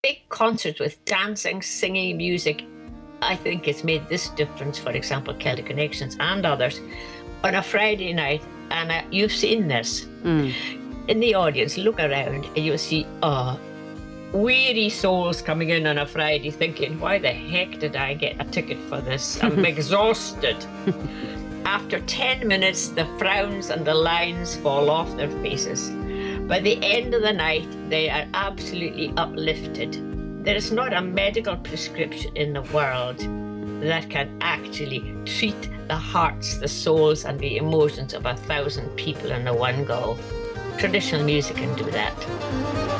big concert with dancing, singing, music, I think it's made this difference, for example, Celtic Connections and others, on a Friday night, and you've seen this. In the audience, look around and you'll see weary souls coming in on a Friday thinking, why the heck did I get a ticket for this? I'm exhausted. After 10 minutes, the frowns and the lines fall off their faces. By the end of the night, they are absolutely uplifted. There is not a medical prescription in the world that can actually treat the hearts, the souls, and the emotions of 1,000 people in a one go. Traditional music can do that.